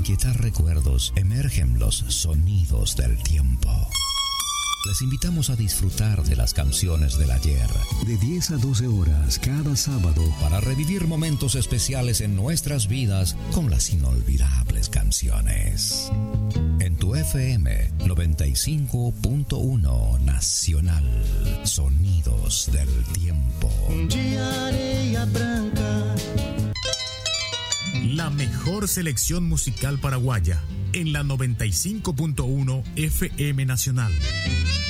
inquietar recuerdos, emergen los sonidos del tiempo. Les invitamos a disfrutar de las canciones del ayer. De 10 a 12 horas cada sábado. Para revivir momentos especiales en nuestras vidas con las inolvidables canciones. En tu FM 95.1 Nacional. Sonidos del tiempo. La mejor selección musical paraguaya en la 95.1 FM Nacional.